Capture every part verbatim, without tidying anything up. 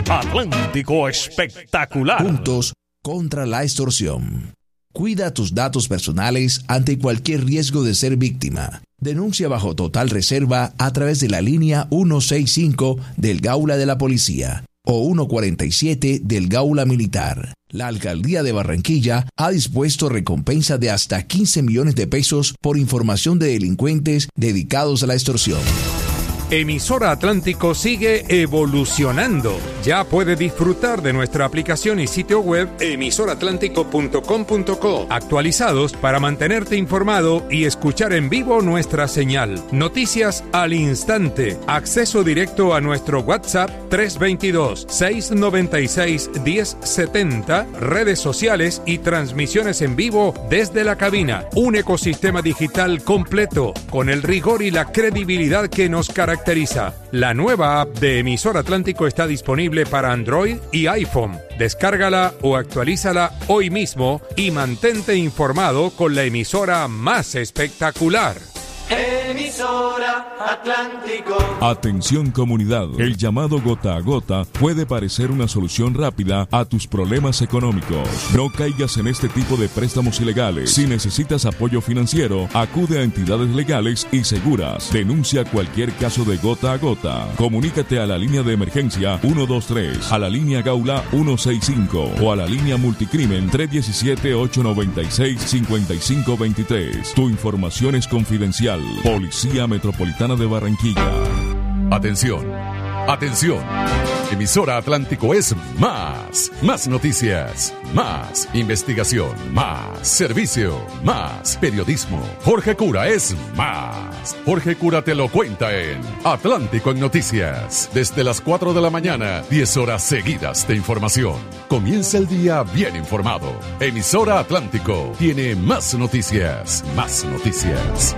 Atlántico Espectacular. Juntos contra la extorsión. Cuida tus datos personales ante cualquier riesgo de ser víctima. Denuncia bajo total reserva a través de la línea ciento sesenta y cinco del Gaula de la Policía o ciento cuarenta y siete del Gaula Militar. La Alcaldía de Barranquilla ha dispuesto recompensa de hasta quince millones de pesos por información de delincuentes dedicados a la extorsión. Emisora Atlántico sigue evolucionando. Ya puede disfrutar de nuestra aplicación y sitio web emisora atlántico punto com punto co, actualizados para mantenerte informado y escuchar en vivo nuestra señal. Noticias al instante. Acceso directo a nuestro WhatsApp tres dos dos, seis nueve seis, uno cero siete cero, redes sociales y transmisiones en vivo desde la cabina. Un ecosistema digital completo con el rigor y la credibilidad que nos caracteriza. La nueva app de Emisora Atlántico está disponible para Android y iPhone. Descárgala o actualízala hoy mismo y mantente informado con la emisora más espectacular. Emisora Atlántico. Atención comunidad, el llamado gota a gota puede parecer una solución rápida a tus problemas económicos. No caigas en este tipo de préstamos ilegales. Si necesitas apoyo financiero, acude a entidades legales y seguras. Denuncia cualquier caso de gota a gota. Comunícate a la línea de emergencia ciento veintitrés, a la línea Gaula ciento sesenta y cinco o a la línea Multicrimen tres uno siete, ocho nueve seis, cinco cinco dos tres. Tu información es confidencial. Policía Metropolitana de Barranquilla. Atención, atención. Emisora Atlántico es más. Más noticias, más investigación, más servicio, más periodismo. Jorge Cura es más. Jorge Cura te lo cuenta en Atlántico en Noticias. Desde las cuatro de la mañana, diez horas seguidas de información. Comienza el día bien informado. Emisora Atlántico tiene más noticias, más noticias.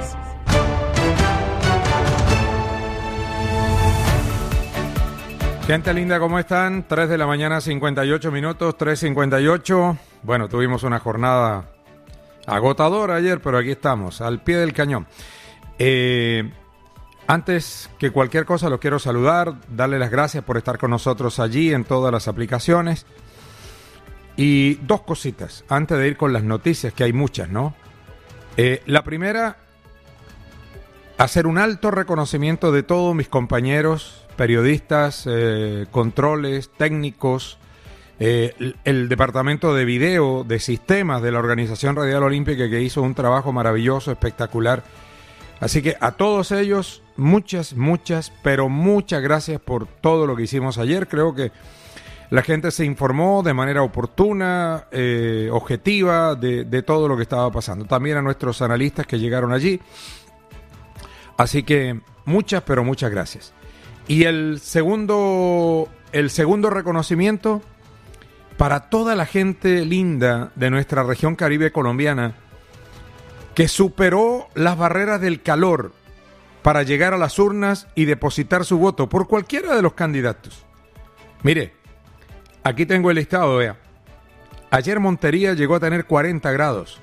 Gente linda, ¿cómo están? tres de la mañana, cincuenta y ocho minutos, tres cincuenta y ocho. Bueno, tuvimos una jornada agotadora ayer, pero aquí estamos, al pie del cañón. Eh, antes que cualquier cosa, los quiero saludar, darle las gracias por estar con nosotros allí en todas las aplicaciones. Y dos cositas, antes de ir con las noticias, que hay muchas, ¿no? Eh, la primera, hacer un alto reconocimiento de todos mis compañeros periodistas, eh, controles, técnicos, eh, el, el departamento de video, de sistemas de la Organización Radial Olímpica, que hizo un trabajo maravilloso, espectacular. Así que a todos ellos, muchas, muchas, pero muchas gracias por todo lo que hicimos ayer. Creo que la gente se informó de manera oportuna, eh, objetiva, de, de todo lo que estaba pasando. También a nuestros analistas que llegaron allí. Así que muchas, pero muchas gracias. Y el segundo, el segundo reconocimiento para toda la gente linda de nuestra región caribe colombiana que superó las barreras del calor para llegar a las urnas y depositar su voto por cualquiera de los candidatos. Mire, aquí tengo el listado, vea. Ayer Montería llegó a tener cuarenta grados,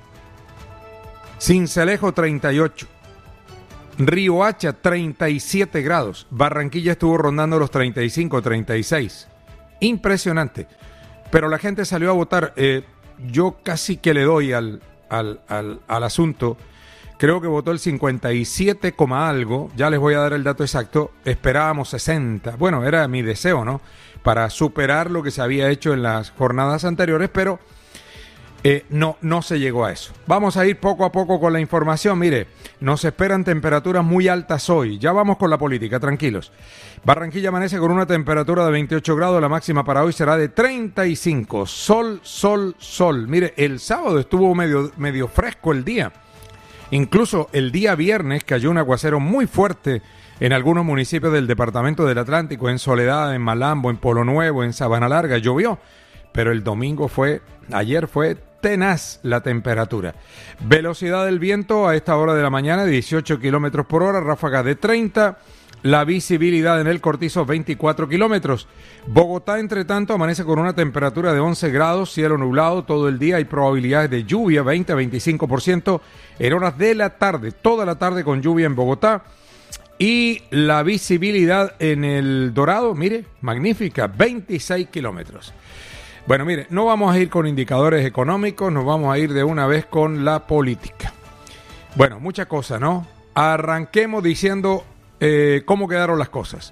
Sincelejo treinta y ocho, Riohacha treinta y siete grados, Barranquilla estuvo rondando los treinta y cinco, treinta y seis. Impresionante. Pero la gente salió a votar. Eh, yo casi que le doy al, al, al, al asunto. Creo que votó el cincuenta y siete, algo. Ya les voy a dar el dato exacto. Esperábamos sesenta. Bueno, era mi deseo, ¿no? Para superar lo que se había hecho en las jornadas anteriores, pero Eh, no, no se llegó a eso. Vamos a ir poco a poco con la información. Mire, nos esperan temperaturas muy altas hoy. Ya vamos con la política, tranquilos. Barranquilla amanece con una temperatura de veintiocho grados. La máxima para hoy será de treinta y cinco. Sol, sol, sol. Mire, el sábado estuvo medio, medio fresco el día. Incluso el día viernes cayó un aguacero muy fuerte en algunos municipios del departamento del Atlántico, en Soledad, en Malambo, en Polo Nuevo, en Sabana Larga. Llovió. Pero el domingo fue, ayer fue tenaz la temperatura. Velocidad del viento a esta hora de la mañana, dieciocho kilómetros por hora, ráfagas de treinta. La visibilidad en el Cortizo, veinticuatro kilómetros. Bogotá, entre tanto, amanece con una temperatura de once grados, cielo nublado todo el día. Hay probabilidades de lluvia, veinte a veinticinco por ciento en horas de la tarde. Toda la tarde con lluvia en Bogotá. Y la visibilidad en el Dorado, mire, magnífica, veintiséis kilómetros. Bueno, mire, no vamos a ir con indicadores económicos, nos vamos a ir de una vez con la política. Bueno, muchas cosas, ¿no? Arranquemos diciendo eh, cómo quedaron las cosas.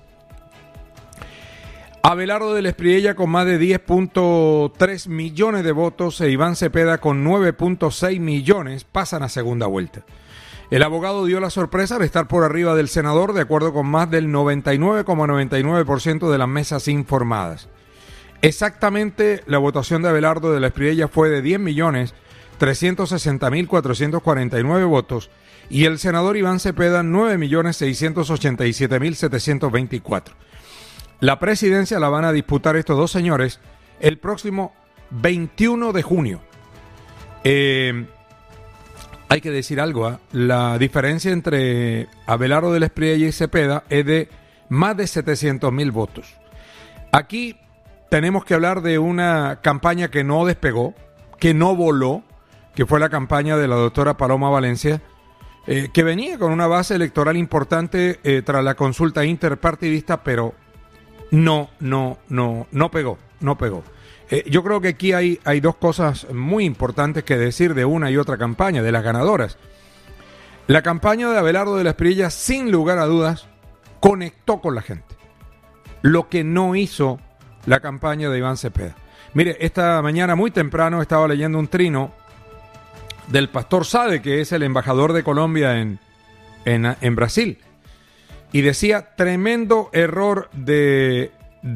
Abelardo del Espriella con más de diez punto tres millones de votos e Iván Cepeda con nueve punto seis millones pasan a segunda vuelta. El abogado dio la sorpresa de estar por arriba del senador, de acuerdo con más del noventa y nueve coma noventa y nueve por ciento de las mesas informadas. Exactamente, la votación de Abelardo de la Espriella fue de diez millones trescientos sesenta mil cuatrocientos cuarenta y nueve votos y el senador Iván Cepeda nueve millones seiscientos ochenta y siete mil setecientos veinticuatro. La presidencia la van a disputar estos dos señores el próximo veintiuno de junio. Eh, hay que decir algo, ¿eh? La diferencia entre Abelardo del Espriella y Cepeda es de más de setecientos mil votos. Aquí tenemos que hablar de una campaña que no despegó, que no voló, que fue la campaña de la doctora Paloma Valencia, eh, que venía con una base electoral importante eh, tras la consulta interpartidista, pero no, no, no, no pegó, no pegó. Eh, yo creo que aquí hay, hay dos cosas muy importantes que decir de una y otra campaña, de las ganadoras. La campaña de Abelardo de la Espriella, sin lugar a dudas, conectó con la gente. Lo que no hizo la campaña de Iván Cepeda. Mire, esta mañana muy temprano estaba leyendo un trino del pastor Sade, que es el embajador de Colombia en, en, en Brasil. Y decía, tremendo error de,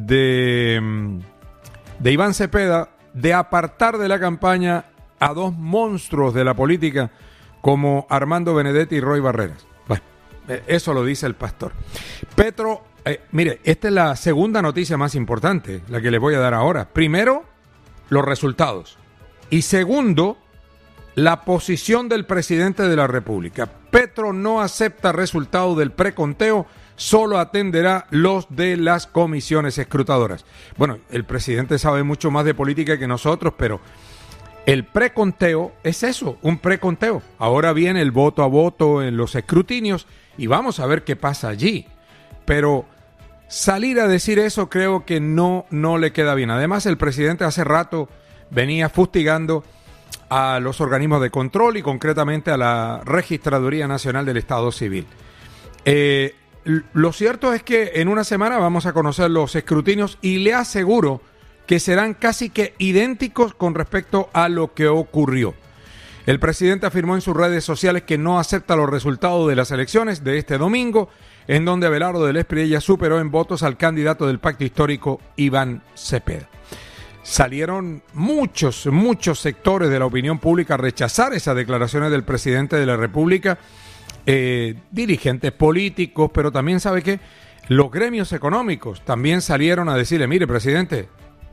de, de Iván Cepeda de apartar de la campaña a dos monstruos de la política como Armando Benedetti y Roy Barreras. Bueno, eso lo dice el pastor. Petro, eh, mire, esta es la segunda noticia más importante, la que les voy a dar ahora. Primero, los resultados. Y segundo, la posición del presidente de la República. Petro no acepta resultados del preconteo, solo atenderá los de las comisiones escrutadoras. Bueno, el presidente sabe mucho más de política que nosotros, pero el preconteo es eso, un preconteo. Ahora viene el voto a voto en los escrutinios y vamos a ver qué pasa allí. Pero salir a decir eso creo que no, no le queda bien. Además, el presidente hace rato venía fustigando a los organismos de control y concretamente a la Registraduría Nacional del Estado Civil. Eh, lo cierto es que en una semana vamos a conocer los escrutinios y le aseguro que serán casi que idénticos con respecto a lo que ocurrió. El presidente afirmó en sus redes sociales que no acepta los resultados de las elecciones de este domingo, en donde Abelardo del Espriella superó en votos al candidato del pacto histórico, Iván Cepeda. Salieron muchos, muchos sectores de la opinión pública a rechazar esas declaraciones del presidente de la República, eh, dirigentes políticos, pero también, ¿sabe qué? Los gremios económicos también salieron a decirle, mire, presidente,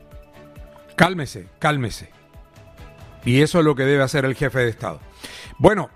cálmese, cálmese. Y eso es lo que debe hacer el jefe de Estado. Bueno,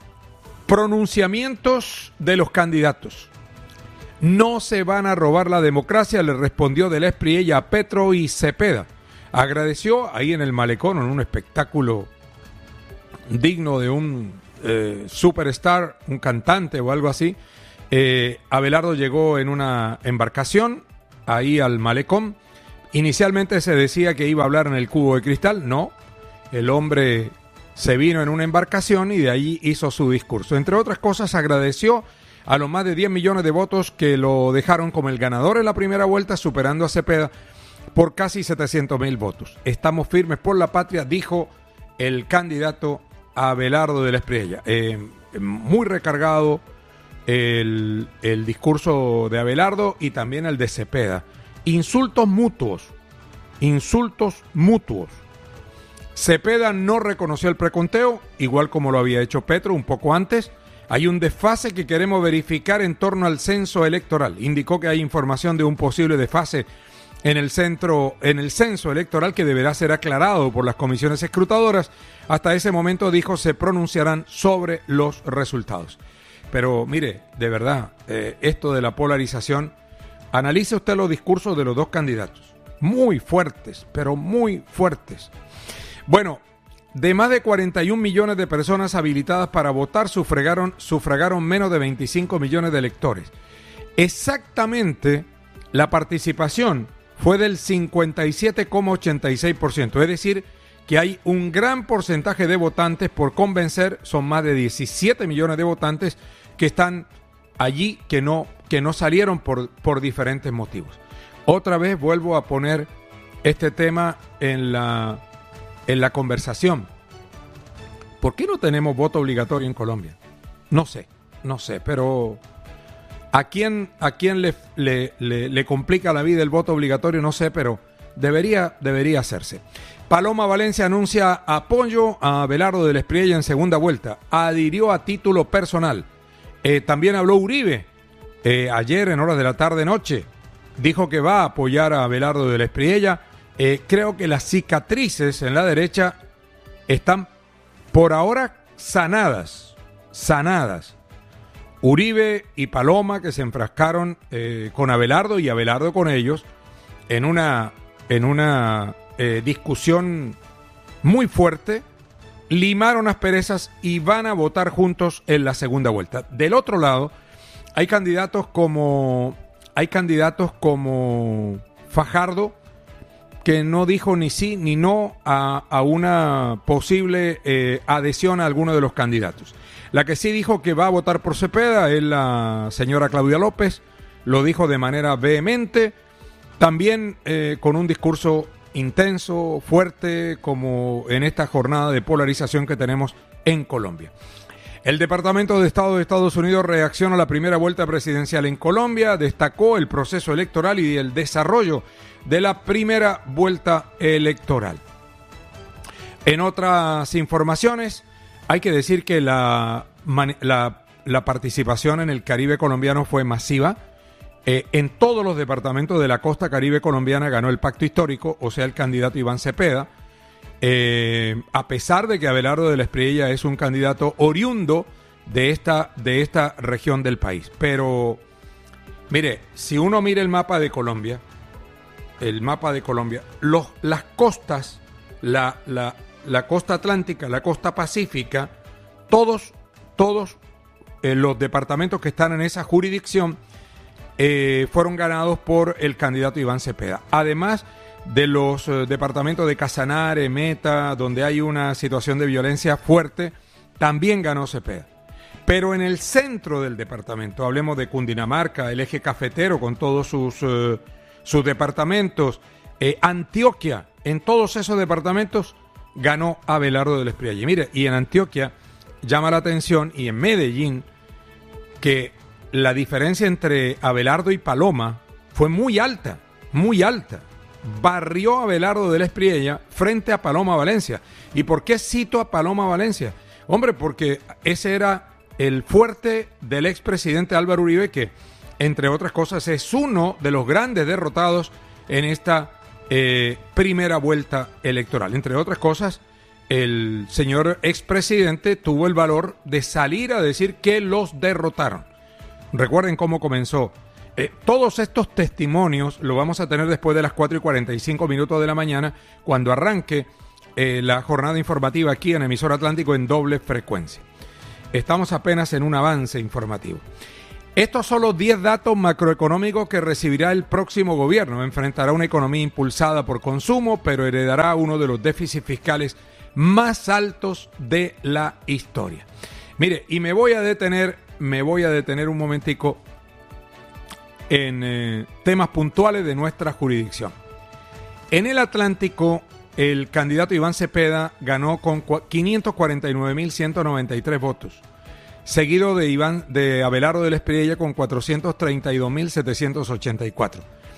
pronunciamientos de los candidatos. No se van a robar la democracia, le respondió del Espriella a Petro y Cepeda. Agradeció ahí en el malecón, en un espectáculo digno de un eh, superstar, un cantante o algo así. Eh, Abelardo llegó en una embarcación ahí al malecón. Inicialmente se decía que iba a hablar en el cubo de cristal. No, el hombre se vino en una embarcación y de ahí hizo su discurso. Entre otras cosas, agradeció a los más de diez millones de votos que lo dejaron como el ganador en la primera vuelta, superando a Cepeda por casi setecientos mil votos. Estamos firmes por la patria, dijo el candidato Abelardo de la Espriella. Eh, muy recargado el, el discurso de Abelardo y también el de Cepeda. Insultos mutuos, insultos mutuos. Cepeda no reconoció el preconteo, igual como lo había hecho Petro un poco antes. Hay un desfase que queremos verificar en torno al censo electoral. Indicó que hay información de un posible desfase en el centro, en el censo electoral que deberá ser aclarado por las comisiones escrutadoras. Hasta ese momento, dijo, se pronunciarán sobre los resultados. Pero mire, de verdad, eh, esto de la polarización, analice usted los discursos de los dos candidatos. Muy fuertes, pero muy fuertes. Bueno, de más de cuarenta y un millones de personas habilitadas para votar, sufragaron, sufragaron menos de veinticinco millones de electores. exactamente la participación fue del cincuenta y siete coma ochenta y seis por ciento, es decir, que hay un gran porcentaje de votantes por convencer, son más de diecisiete millones de votantes que están allí, que no, que no salieron por, por diferentes motivos. Otra vez vuelvo a poner este tema en la, en la conversación. ¿Por qué no tenemos voto obligatorio en Colombia? No sé, no sé, pero ¿a quién, a quién le, le, le, le complica la vida el voto obligatorio? No sé, pero debería, debería hacerse. Paloma Valencia anuncia apoyo a Abelardo del Espriella en segunda vuelta. Adhirió a título personal. Eh, también habló Uribe eh, ayer en horas de la tarde-noche. Dijo que va a apoyar a Abelardo del Espriella. Eh, creo que las cicatrices en la derecha están por ahora sanadas. Sanadas. Uribe y Paloma, que se enfrascaron eh, con Abelardo y Abelardo con ellos en una, en una eh, discusión muy fuerte, limaron asperezas y van a votar juntos en la segunda vuelta. Del otro lado, hay candidatos como, hay candidatos como Fajardo, que no dijo ni sí ni no a, a una posible eh, adhesión a alguno de los candidatos. La que sí dijo que va a votar por Cepeda es la señora Claudia López, lo dijo de manera vehemente, también eh, con un discurso intenso, fuerte, como en esta jornada de polarización que tenemos en Colombia. El Departamento de Estado de Estados Unidos reacciona a la primera vuelta presidencial en Colombia, destacó el proceso electoral y el desarrollo de la primera vuelta electoral. En otras informaciones, hay que decir que la, la, la participación en el Caribe colombiano fue masiva. Eh, en todos los departamentos de la costa caribe colombiana ganó el pacto histórico, o sea, el candidato Iván Cepeda. Eh, a pesar de que Abelardo del Espriella es un candidato oriundo de esta, de esta región del país. Pero, mire, si uno mira el mapa de Colombia, el mapa de Colombia, los, las costas, la, la, la costa atlántica, la costa pacífica, todos, todos eh, los departamentos que están en esa jurisdicción eh, fueron ganados por el candidato Iván Cepeda. Además de los eh, departamentos de Casanare, Meta, donde hay una situación de violencia fuerte, también ganó Cepeda. Pero en el centro del departamento, hablemos de Cundinamarca, el eje cafetero con todos sus, eh, sus departamentos, eh, Antioquia, en todos esos departamentos ganó Abelardo del Espriella. Y mire, y en Antioquia llama la atención, y en Medellín, que la diferencia entre Abelardo y Paloma fue muy alta, muy alta. Barrió a Abelardo del Espriella frente a Paloma Valencia. ¿Y por qué cito a Paloma Valencia? Hombre, porque ese era el fuerte del expresidente Álvaro Uribe, que, entre otras cosas, es uno de los grandes derrotados en esta eh, primera vuelta electoral. Entre otras cosas, el señor expresidente tuvo el valor de salir a decir que los derrotaron. Recuerden cómo comenzó. Eh, todos estos testimonios lo vamos a tener después de las cuatro y cuarenta y cinco minutos de la mañana, cuando arranque eh, la jornada informativa aquí en Emisora Atlántico en doble frecuencia. Estamos apenas en un avance informativo. Estos son los diez datos macroeconómicos que recibirá el próximo gobierno. Enfrentará una economía impulsada por consumo, pero heredará uno de los déficits fiscales más altos de la historia. Mire, y me voy a detener, me voy a detener un momentico en eh, temas puntuales de nuestra jurisdicción. En el Atlántico, el candidato Iván Cepeda ganó con quinientos cuarenta y nueve mil ciento noventa y tres votos, seguido de Iván de Abelardo del Espriella con cuatrocientos treinta y dos mil setecientos ochenta y cuatro.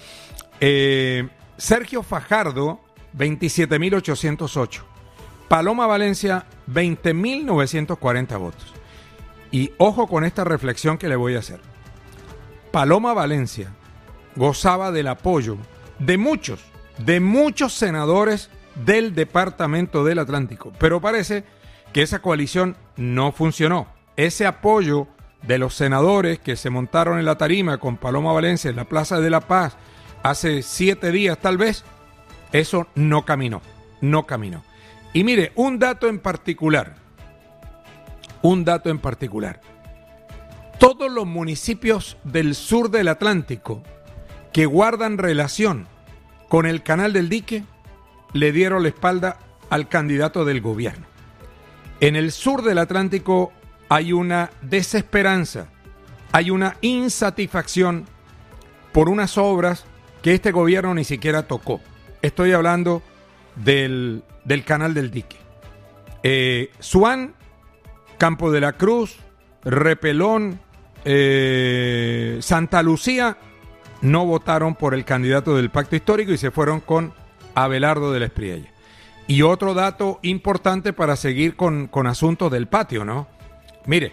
Eh, Sergio Fajardo, veintisiete mil ochocientos ocho. Paloma Valencia, veinte mil novecientos cuarenta votos. Y ojo con esta reflexión que le voy a hacer. Paloma Valencia gozaba del apoyo de muchos, de muchos senadores del Departamento del Atlántico, pero parece que esa coalición no funcionó. Ese apoyo de los senadores que se montaron en la tarima con Paloma Valencia en la Plaza de la Paz hace siete días tal vez, eso no caminó, no caminó. Y mire, un dato en particular, un dato en particular. todos los municipios del sur del Atlántico que guardan relación con el Canal del Dique le dieron la espalda al candidato del gobierno. En el sur del Atlántico hay una desesperanza, hay una insatisfacción por unas obras que este gobierno ni siquiera tocó. Estoy hablando del, del Canal del Dique. Eh, Suán, Campo de la Cruz, Repelón, eh, Santa Lucía no votaron por el candidato del Pacto Histórico y se fueron con Abelardo de la Espriella. Y otro dato importante para seguir con, con asuntos del patio, ¿no? Mire,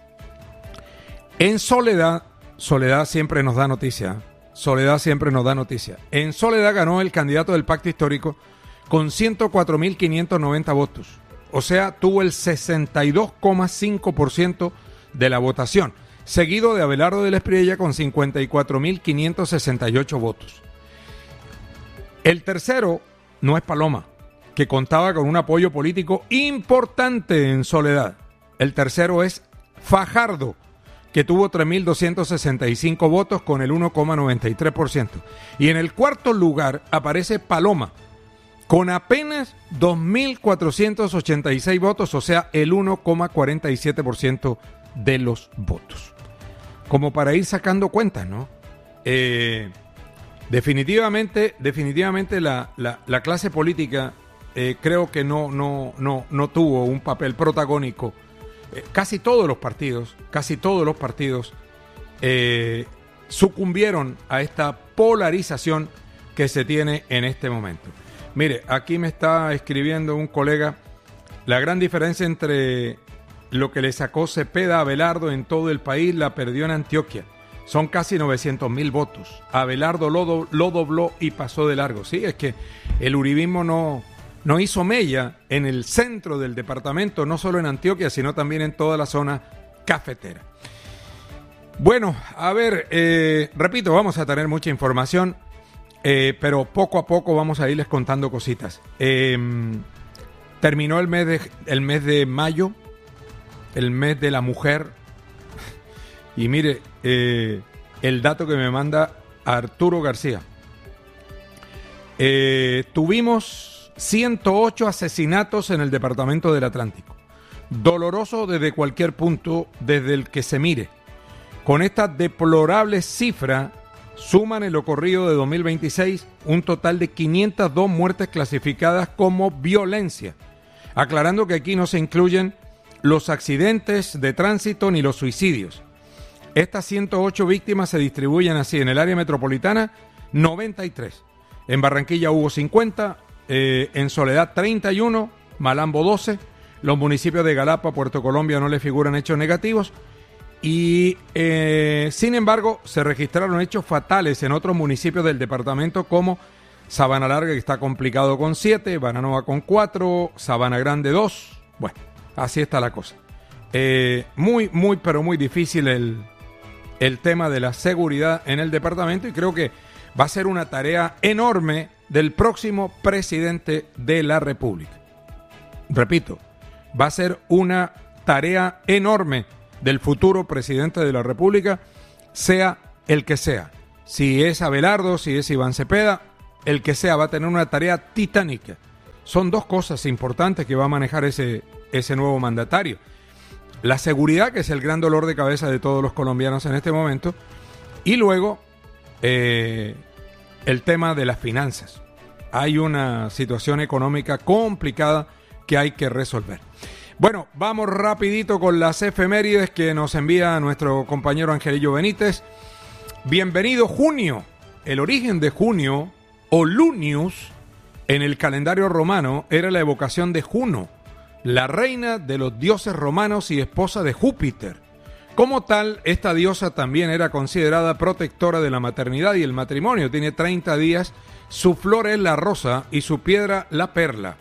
en Soledad, Soledad siempre nos da noticia, Soledad siempre nos da noticia. En Soledad ganó el candidato del Pacto Histórico con ciento cuatro mil quinientos noventa votos. O sea, tuvo el sesenta y dos coma cinco por ciento de la votación, seguido de Abelardo de la Espriella con cincuenta y cuatro mil quinientos sesenta y ocho votos. El tercero no es Paloma, que contaba con un apoyo político importante en Soledad. El tercero es Fajardo, que tuvo tres mil doscientos sesenta y cinco votos con el uno coma noventa y tres por ciento. Y en el cuarto lugar aparece Paloma, con apenas dos mil cuatrocientos ochenta y seis votos, o sea, el uno coma cuarenta y siete por ciento de los votos. Como para ir sacando cuentas, ¿no? Eh, definitivamente, definitivamente la, la, la clase política eh, creo que no, no, no, no tuvo un papel protagónico. Eh, casi todos los partidos, casi todos los partidos eh, sucumbieron a esta polarización que se tiene en este momento. Mire, aquí me está escribiendo un colega la gran diferencia entre lo que le sacó Cepeda a Abelardo en todo el país, la perdió en Antioquia. Son casi novecientos mil votos. Abelardo lo, do, lo dobló y pasó de largo. Sí, es que el uribismo no, no hizo mella en el centro del departamento, no solo en Antioquia, sino también en toda la zona cafetera. Bueno, a ver, eh, repito, vamos a tener mucha información, eh, pero poco a poco vamos a irles contando cositas. Eh, terminó el mes de, el mes de mayo, el mes de la mujer, y mire, eh, el dato que me manda Arturo García. Eh, tuvimos ciento ocho asesinatos en el departamento del Atlántico. Doloroso desde cualquier punto, desde el que se mire. Con esta deplorable cifra, suman en lo corrido de dos mil veintiséis un total de quinientas dos muertes clasificadas como violencia. Aclarando que aquí no se incluyen los accidentes de tránsito ni los suicidios. Estas ciento ocho víctimas se distribuyen así: en el área metropolitana, noventa y tres. En Barranquilla hubo cincuenta, eh, en Soledad treinta y uno, Malambo doce, los municipios de Galapa, Puerto Colombia no le figuran hechos negativos, y eh, sin embargo se registraron hechos fatales en otros municipios del departamento como Sabana Larga, que está complicado con siete, Bananova con cuatro, Sabana Grande dos. Bueno, así está la cosa. Eh, muy, muy, pero muy difícil el, el tema de la seguridad en el departamento, y creo que va a ser una tarea enorme del próximo presidente de la República. Repito, va a ser una tarea enorme del futuro presidente de la República, sea el que sea. Si es Abelardo, si es Iván Cepeda, el que sea, va a tener una tarea titánica. Son dos cosas importantes que va a manejar ese, ese nuevo mandatario. La seguridad, que es el gran dolor de cabeza de todos los colombianos en este momento, y luego eh, el tema de las finanzas. Hay una situación económica complicada que hay que resolver. Bueno, vamos rapidito con las efemérides que nos envía nuestro compañero Angelillo Benítez. Bienvenido junio. El origen de junio, o Lunius, en el calendario romano era la evocación de Juno, la reina de los dioses romanos y esposa de Júpiter. Como tal, esta diosa también era considerada protectora de la maternidad y el matrimonio. Tiene treinta días, su flor es la rosa y su piedra la perla.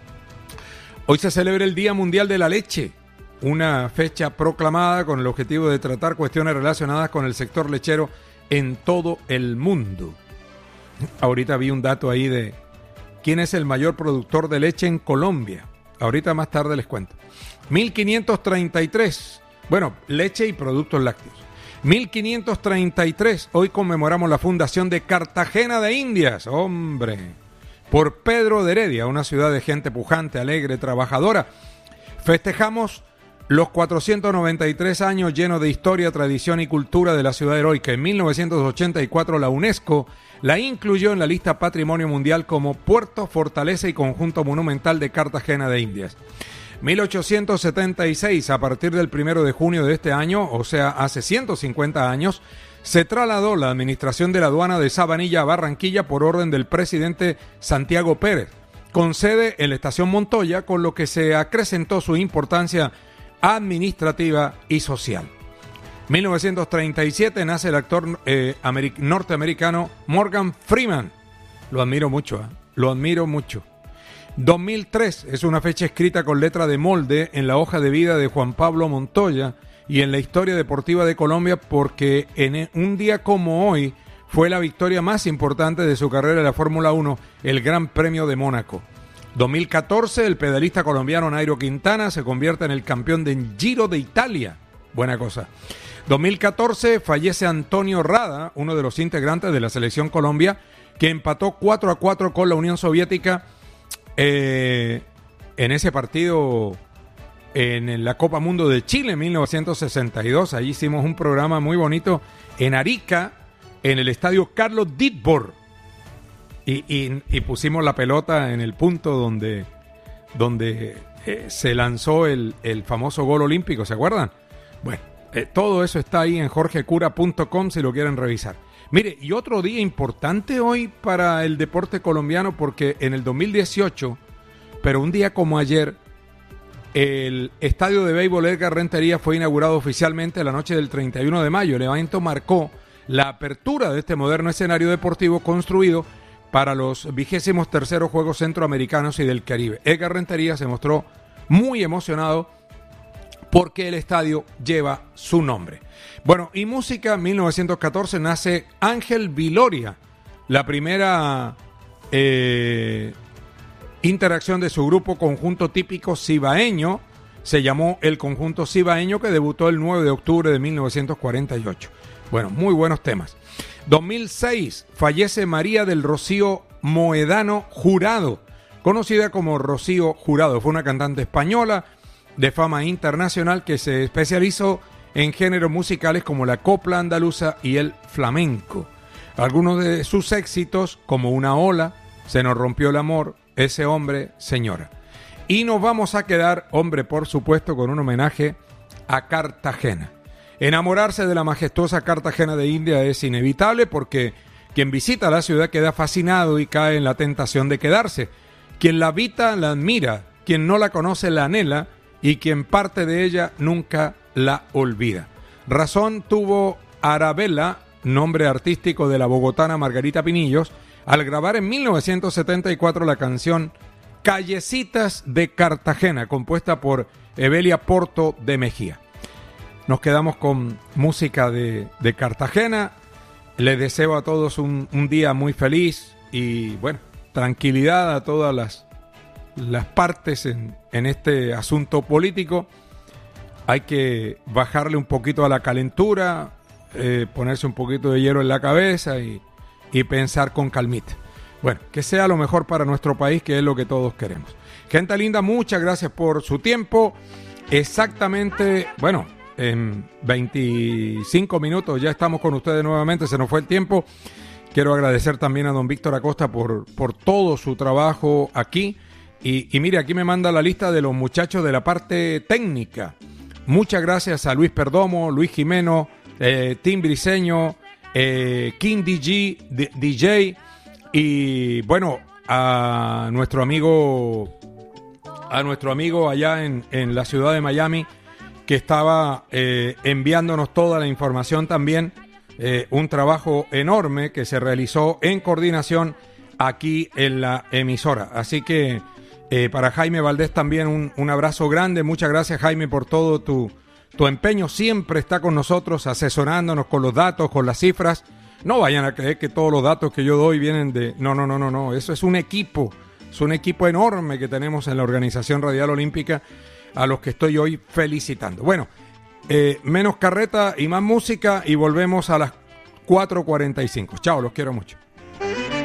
Hoy se celebra el Día Mundial de la Leche, una fecha proclamada con el objetivo de tratar cuestiones relacionadas con el sector lechero en todo el mundo. Ahorita vi un dato ahí de quién es el mayor productor de leche en Colombia. Ahorita más tarde les cuento. mil quinientos treinta y tres, Bueno, leche y productos lácteos. mil quinientos treinta y tres, hoy conmemoramos la fundación de Cartagena de Indias, hombre, por Pedro de Heredia, una ciudad de gente pujante, alegre, trabajadora. Festejamos los cuatrocientos noventa y tres años llenos de historia, tradición y cultura de la ciudad heroica. En mil novecientos ochenta y cuatro la UNESCO la incluyó en la lista Patrimonio Mundial como Puerto, Fortaleza y Conjunto Monumental de Cartagena de Indias. mil ochocientos setenta y seis, a partir del primero de junio de este año, o sea, hace ciento cincuenta años, se trasladó la administración de la aduana de Sabanilla a Barranquilla por orden del presidente Santiago Pérez, con sede en la estación Montoya, con lo que se acrecentó su importancia administrativa y social. mil novecientos treinta y siete nace el actor eh, norteamericano Morgan Freeman. Lo admiro mucho, ¿eh? Lo admiro mucho. dos mil tres es una fecha escrita con letra de molde en la hoja de vida de Juan Pablo Montoya y en la historia deportiva de Colombia, porque en un día como hoy fue la victoria más importante de su carrera en la Fórmula uno, el Gran Premio de Mónaco. dos mil catorce, el pedalista colombiano Nairo Quintana se convierte en el campeón del Giro de Italia. Buena cosa. dos mil catorce fallece Antonio Rada, uno de los integrantes de la Selección Colombia, que empató cuatro a cuatro con la Unión Soviética eh, en ese partido en la Copa Mundo de Chile en mil novecientos sesenta y dos. Allí hicimos un programa muy bonito en Arica, en el estadio Carlos Ditbor. Y, y, y pusimos la pelota en el punto donde, donde eh, se lanzó el, el famoso gol olímpico, ¿se acuerdan? Bueno, eh, todo eso está ahí en jorge cura punto com si lo quieren revisar. Mire, y otro día importante hoy para el deporte colombiano, porque en el dos mil dieciocho, pero un día como ayer, el estadio de béisbol Edgar Rentería fue inaugurado oficialmente la noche del treinta y uno de mayo. El evento marcó la apertura de este moderno escenario deportivo construido para los vigésimos terceros Juegos Centroamericanos y del Caribe. Edgar Rentería se mostró muy emocionado porque el estadio lleva su nombre. Bueno, y música, mil novecientos catorce nace Ángel Viloria, la primera eh, interacción de su grupo conjunto típico cibaeño, se llamó el Conjunto Cibaeño, que debutó el nueve de octubre de mil novecientos cuarenta y ocho. Bueno, muy buenos temas. dos mil seis, fallece María del Rocío Moedano Jurado, conocida como Rocío Jurado. Fue una cantante española de fama internacional que se especializó en géneros musicales como la copla andaluza y el flamenco. Algunos de sus éxitos, como Una ola, Se nos rompió el amor, Ese hombre, señora. Y nos vamos a quedar, hombre, por supuesto, con un homenaje a Cartagena. Enamorarse de la majestuosa Cartagena de India es inevitable, porque quien visita la ciudad queda fascinado y cae en la tentación de quedarse. Quien la habita la admira, quien no la conoce la anhela, y quien parte de ella nunca la olvida. Razón tuvo Arabella, nombre artístico de la bogotana Margarita Pinillos, al grabar en mil novecientos setenta y cuatro la canción Callecitas de Cartagena, compuesta por Evelia Porto de Mejía. Nos quedamos con música de, de Cartagena. Les deseo a todos un, un día muy feliz y, bueno, tranquilidad a todas las, las partes en, en este asunto político. Hay que bajarle un poquito a la calentura, eh, ponerse un poquito de hielo en la cabeza y, y pensar con calmita. Bueno, que sea lo mejor para nuestro país, que es lo que todos queremos. Gente linda, muchas gracias por su tiempo. Exactamente, bueno, en veinticinco minutos ya estamos con ustedes nuevamente, se nos fue el tiempo. Quiero agradecer también a don Víctor Acosta por, por todo su trabajo aquí. Y, y mire, aquí me manda la lista de los muchachos de la parte técnica. Muchas gracias a Luis Perdomo, Luis Jimeno, eh, Tim Briseño, eh, King D J, D- D J y bueno, a nuestro amigo, a nuestro amigo allá en, en la ciudad de Miami, que estaba eh, enviándonos toda la información también. Eh, un trabajo enorme que se realizó en coordinación aquí en la emisora. Así que eh, para Jaime Valdés también un, un abrazo grande. Muchas gracias, Jaime, por todo tu, tu empeño. Siempre está con nosotros asesorándonos con los datos, con las cifras. No vayan a creer que todos los datos que yo doy vienen de... No, no, no, no, no. Eso es un equipo. Es un equipo enorme que tenemos en la Organización Radial Olímpica, a los que estoy hoy felicitando. Bueno, Eh, menos carreta y más música y volvemos a las cuatro cuarenta y cinco. Chao, los quiero mucho.